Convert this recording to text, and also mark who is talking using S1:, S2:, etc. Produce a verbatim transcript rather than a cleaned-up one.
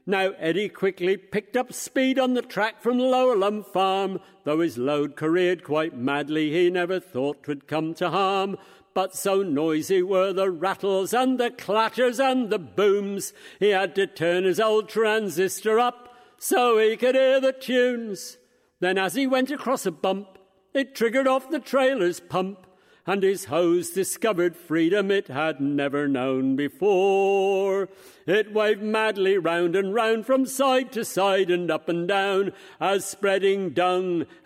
S1: Now Eddie quickly picked up speed on the track from Lowerlum Farm. Though his load careered quite madly, he never thought 'twould come to harm. But so noisy were the rattles and the clatters and the booms, he had to turn his old transistor up so he could hear the tunes. Then as he went across a bump, it triggered off the trailer's pump, and his hose discovered freedom it had never known before. It waved madly round and round from side to side and up and down, as spreading dung